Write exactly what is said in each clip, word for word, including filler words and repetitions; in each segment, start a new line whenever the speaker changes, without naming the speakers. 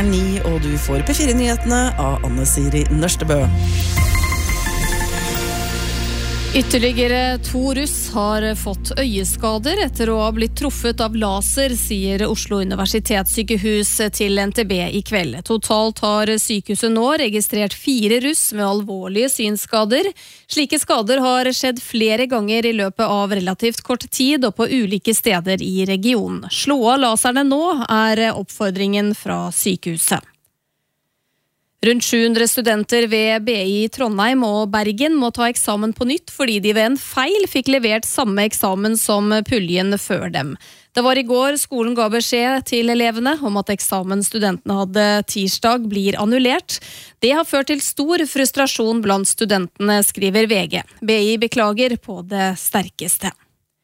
er ni, og du får P fire-nyhetene av Anne Siri Nørstebø.
Ytterligere to russ har fått øyeskader etter å ha blitt truffet av laser, sier Oslo universitetssykehus til N T B i kveld. Totalt har sykehuset nå registrert fire russ med alvorlige synskader. Slike skader har skjedd flere ganger i løpet av relativt kort tid og på ulike steder i regionen. Slå av laserne nå er oppfordringen fra sykehuset. Rundt sju hundre studenter ved B I Trondheim og Bergen må ta eksamen på nytt fordi de ved en feil fikk levert samme eksamen som puljen før dem. Det var i går skolen ga beskjed til elevene om at eksamen studentene hadde tirsdag blir annullert. Det har ført til stor frustrasjon blant studentene, skriver V G. B I beklager på det sterkeste.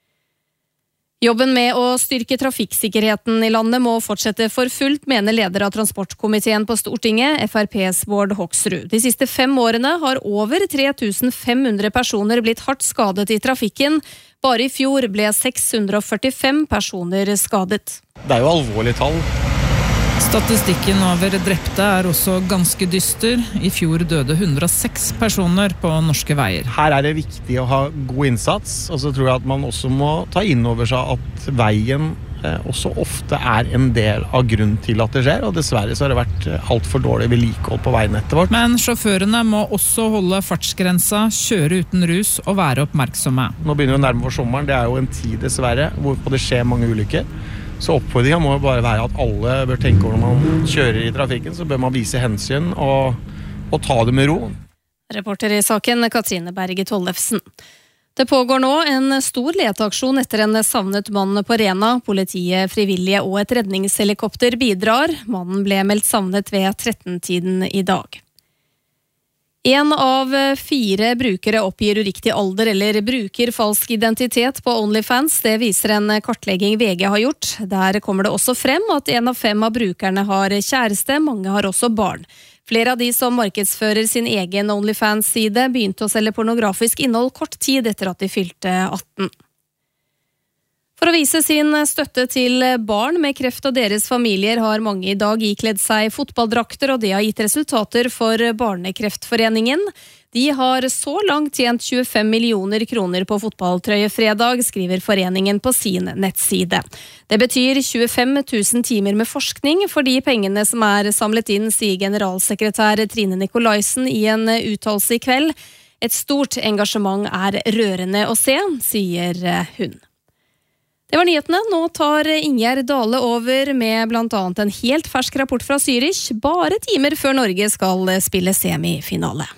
Jobben med å styrke trafikksikkerheten i landet må fortsette for fullt, mener leder av transportkomiteen på Stortinget, F R P's Bård Hoksrud. De siste fem årene har over tre tusen fem hundre personer blitt hardt skadet i trafikken. Bare i fjor ble seks hundre førtifem personer skadet.
Det er jo alvorlige tall.
Statistikken over drepte er også ganske dyster. I fjor døde hundre og seks personer på norske veier.
Her er det viktig å ha god innsats, og så tror jeg at man også må ta inn over seg at veien eh, også ofte er en del av grunnen til at det skjer, og dessverre så har det vært alt for dårlig vedlikehold på veinettet vårt.
Men sjåførene må også holde fartsgrensa, kjøre uten rus og være oppmerksomme.
Nå begynner vi å nærme oss sommeren, det er jo en tid dessverre hvorpå det skjer mange ulykker. Så oppfordringen må bare være at alle bør tenke over når man kjører i trafikken, så bør man vise hensyn og, og ta det med ro.
Reporter i saken, Katrine Berge Tollefsen. Det pågår nå en stor leteaksjon etter en savnet mann på Rena. Politiet, frivillige og et redningshelikopter bidrar. Mannen ble meldt savnet ved tretten-tiden i dag. En av fire brukere oppgir uriktig alder eller bruker falsk identitet på OnlyFans. Det viser en kartlegging V G har gjort. Der kommer det også frem at en av fem av brukerne har kjæreste, mange har også barn. Flere av de som markedsfører sin egen OnlyFans-side begynte å selge pornografisk innhold kort tid etter at de fylte atten. For å vise sin støtte til barn med kreft og deres familier har mange i dag ikledd seg fotballdrakter, og det har gitt resultater for Barnekreftforeningen. De har så langt tjent tjuefem millioner kroner på fotballtrøyefredag, skriver foreningen på sin nettside. Det betyr tjuefem tusen timer med forskning for de pengene som er samlet inn, sier generalsekretær Trine Nikolaisen i en uttalelse i kveld. Et stort engasjement er rørende å se, sier hun. Det var nyhetene. Nå tar Ingjerd Dale over med blant annet en helt fersk rapport fra Zürich, bare timer før Norge skal spille semifinale.